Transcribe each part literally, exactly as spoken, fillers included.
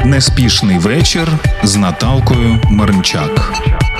Неспішний вечір з Наталкою Миринчак.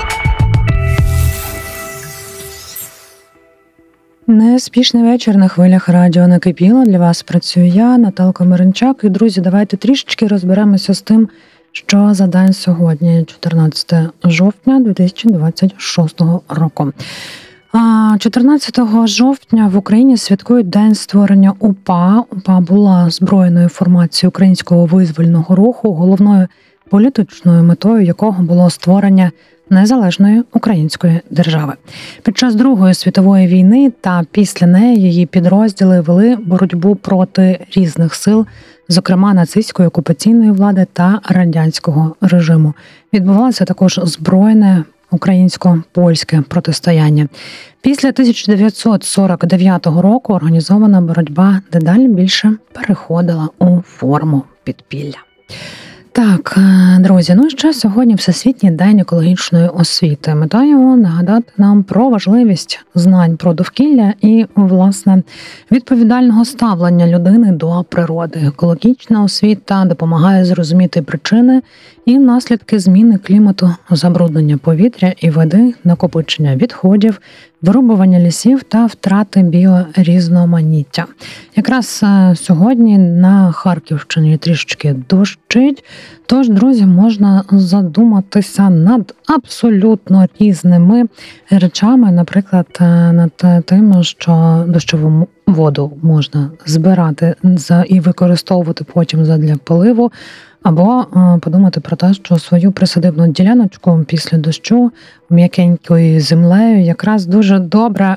Неспішний вечір на хвилях радіо «Накипіло». Для вас працюю я, Наталка Миринчак. І, друзі, давайте трішечки розберемося з тим, що за день сьогодні, чотирнадцяте жовтня дві тисячі двадцять шостого року. чотирнадцятого жовтня в Україні святкують День створення УПА. УПА була збройною формацією українського визвольного руху, головною політичною метою якого було створення незалежної української держави. Під час Другої світової війни та після неї її підрозділи вели боротьбу проти різних сил, зокрема нацистської окупаційної влади та радянського режиму. Відбувалося також збройне українсько-польське протистояння. Після тисяча дев'ятсот сорок дев'ятого року організована боротьба дедалі більше переходила у форму підпілля. Так, друзі, ну і ще сьогодні Всесвітній день екологічної освіти. Мета його нагадати нам про важливість знань про довкілля і, власне, відповідального ставлення людини до природи. Екологічна освіта допомагає зрозуміти причини і наслідки зміни клімату, забруднення повітря і води, накопичення відходів, вирубування лісів та втрати біорізноманіття. Якраз сьогодні на Харківщині трішечки дощить, тож, друзі, можна задуматися над абсолютно різними речами, наприклад, над тим, що дощову воду можна збирати і використовувати потім задля поливу, або подумати про те, що свою присадибну діляночку після дощу м'якенькою землею якраз дуже добре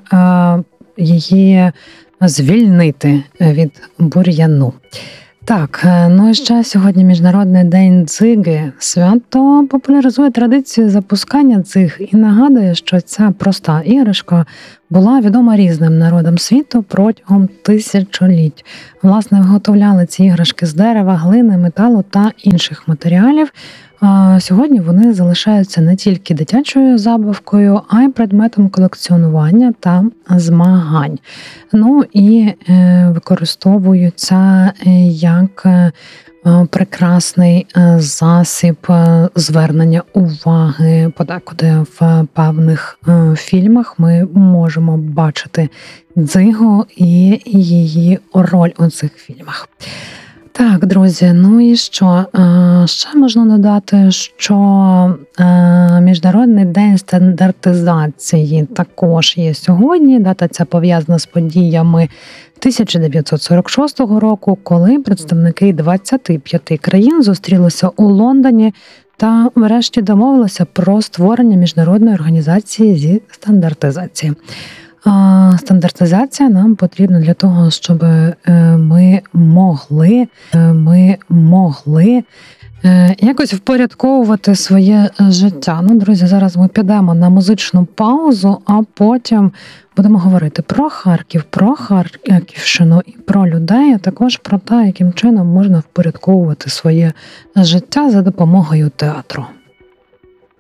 її звільнити від бур'яну. Так, ну і ще сьогодні Міжнародний день дзиги. Свято популяризує традицію запускання дзиг і нагадує, що ця проста іграшка була відома різним народам світу протягом тисячоліть. Власне, виготовляли ці іграшки з дерева, глини, металу та інших матеріалів. А сьогодні вони залишаються не тільки дитячою забавкою, а й предметом колекціонування та змагань. Ну і використовуються як прекрасний засіб звернення уваги. Подекуди в певних фільмах ми можемо бачити дзигу і її роль у цих фільмах. Так, друзі, ну і що? Ще можна додати, що Міжнародний день стандартизації також є сьогодні. Дата ця пов'язана з подіями тисяча дев'ятсот сорок шостого року, коли представники двадцяти п'яти країн зустрілися у Лондоні та врешті домовилися про створення міжнародної організації зі стандартизації. Стандартизація нам потрібна для того, щоб ми могли, ми могли якось впорядковувати своє життя. Ну, друзі, зараз ми підемо на музичну паузу, а потім будемо говорити про Харків, про Харківщину і про людей, а також про те, яким чином можна впорядковувати своє життя за допомогою театру.